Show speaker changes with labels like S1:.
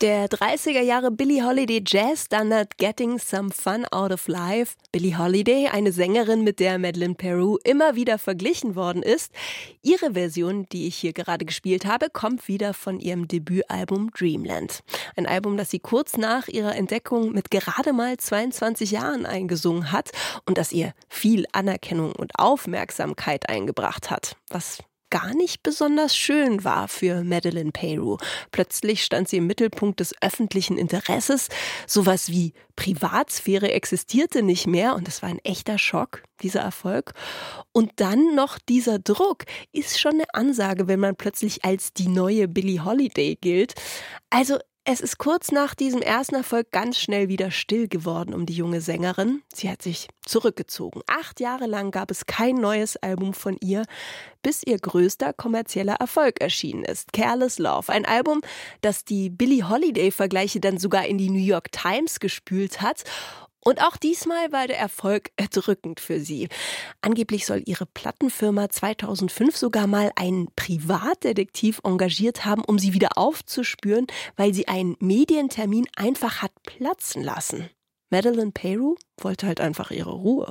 S1: Der 30er Jahre Billie Holiday Jazz-Standard Getting Some Fun Out of Life. Billie Holiday, eine Sängerin, mit der Madeleine Peyroux immer wieder verglichen worden ist. Ihre Version, die ich hier gerade gespielt habe, kommt wieder von ihrem Debütalbum Dreamland. Ein Album, das sie kurz nach ihrer Entdeckung mit gerade mal 22 Jahren eingesungen hat und das ihr viel Anerkennung und Aufmerksamkeit eingebracht hat. Was gar nicht besonders schön war für Madeleine Peyroux. Plötzlich stand sie im Mittelpunkt des öffentlichen Interesses. Sowas wie Privatsphäre existierte nicht mehr und das war ein echter Schock, dieser Erfolg. Und dann noch dieser Druck ist schon eine Ansage, wenn man plötzlich als die neue Billie Holiday gilt. Also es ist kurz nach diesem ersten Erfolg ganz schnell wieder still geworden um die junge Sängerin. Sie hat sich zurückgezogen. 8 Jahre lang gab es kein neues Album von ihr, bis ihr größter kommerzieller Erfolg erschienen ist. Careless Love, ein Album, das die Billie Holiday-Vergleiche dann sogar in die New York Times gespült hat. Und auch diesmal war der Erfolg erdrückend für sie. Angeblich soll ihre Plattenfirma 2005 sogar mal einen Privatdetektiv engagiert haben, um sie wieder aufzuspüren, weil sie einen Medientermin einfach hat platzen lassen. Madeleine Peyroux wollte halt einfach ihre Ruhe.